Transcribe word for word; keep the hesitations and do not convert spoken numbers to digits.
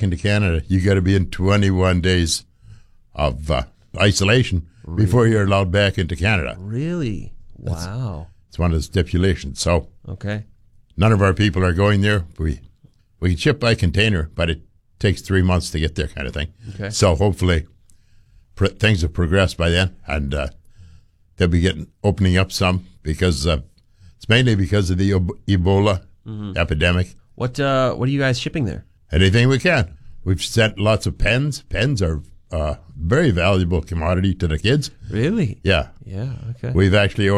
back into Canada, you got to be in twenty-one days of uh, isolation really? before you're allowed back into Canada. Really? Wow. That's, it's one of the stipulations. So okay, none of our people are going there. We we can ship by container, but it takes three months to get there, kind of thing. Okay. So hopefully pr- things have progressed by then, and uh, they'll be getting opening up some because uh, it's mainly because of the Ebola mm-hmm. epidemic. What uh, what are you guys shipping there? Anything we can. We've sent lots of pens. Pens are a uh, very valuable commodity to the kids. Really? Yeah. Yeah. Okay. We've actually